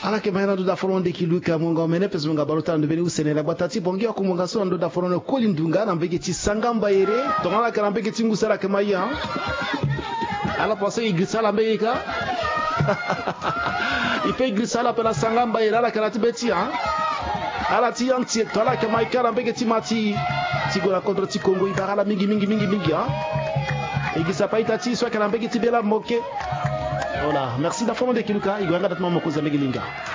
ala ke mahera ndo da foronde kiluka munga mene pes munga balota ndo beni usenela batati bongi akumunga so ndo da foronde kolindunga na mbege ti sangamba ere tongala kana mbege ti ngusala ke maya ala pase igrisala mbega ipe igrisala pela sangamba ere ala kana tibeti ala ti anti to ala ke maika na mbege ti mati ti gola contre ti Congo ibara mingi igisa paita ti so kana mbege ti bela moke. Voilà, merci d'affaire de Kiluka, il y a un